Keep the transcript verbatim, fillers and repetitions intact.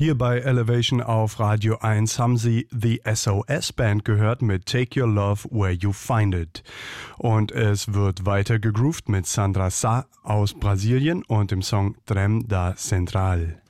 Hier bei Elevation auf Radio eins haben Sie The S O S Band gehört mit Take Your Love Where You Find It. Und es wird weiter gegroovt mit Sandra Sá aus Brasilien und dem Song Trem da Central.